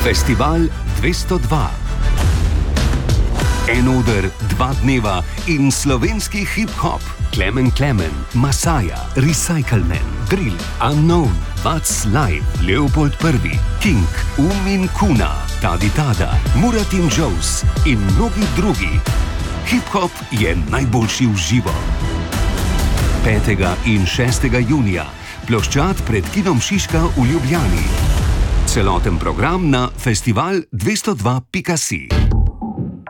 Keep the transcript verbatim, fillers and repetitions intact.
Festival dvesto dva. En oder, dva dneva in slovenski hip-hop. Klemen Klemen, Masaja, Recycleman, Drill, Unknown, Vats Live, Leopold Prvi, King, Umin Kuna, Tadi Tada, Muratin Joes in mnogi drugi. Hip-hop je najboljši v živo. petega in šestega junija, ploščad pred Kinom Šiška v Ljubljani. Celoten program na festival dvesto dva pika si.